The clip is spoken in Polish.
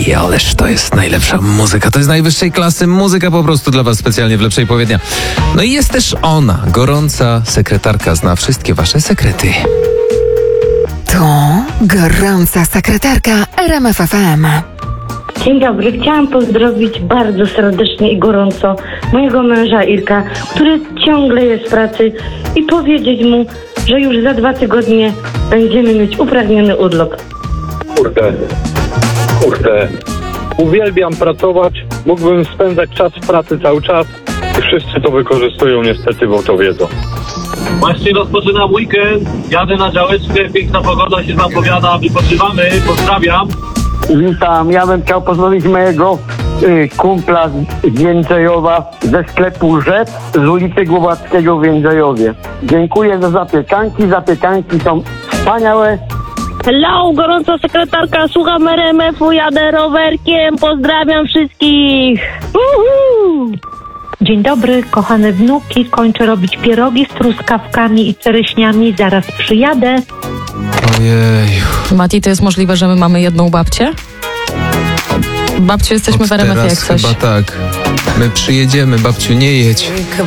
Ej, ależ to jest najlepsza muzyka, to jest najwyższej klasy muzyka po prostu dla was specjalnie w Lepszej Powie Dnia. No i jest też ona, gorąca sekretarka, zna wszystkie wasze sekrety. To gorąca sekretarka RMF FM. Dzień dobry, chciałam pozdrowić bardzo serdecznie i gorąco mojego męża Irka, który ciągle jest w pracy i powiedzieć mu, że już za 2 tygodnie będziemy mieć uprawniony urlop. Kurde. Uwielbiam pracować, mógłbym spędzać czas w pracy cały czas i wszyscy to wykorzystują niestety, bo to wiedzą. Właśnie rozpoczynam weekend, jadę na działeczkę, piękna pogoda się zapowiada, wypoczywamy, pozdrawiam. Witam, ja bym chciał pozdrowić mojego kumpla z Jędrzejowa ze sklepu Rzep z ulicy Głowackiego w Jędrzejowie. Dziękuję za zapiekanki są wspaniałe. Hello, gorąca sekretarka, słucham RMF-u, jadę rowerkiem, pozdrawiam wszystkich. Uhu! Dzień dobry, kochane wnuki, kończę robić pierogi z truskawkami i czereśniami, zaraz przyjadę. Ojeju. Mati, to jest możliwe, że my mamy jedną babcię? Babciu, jesteśmy w RMF jak coś. Chyba tak. My przyjedziemy, babciu, nie jedź.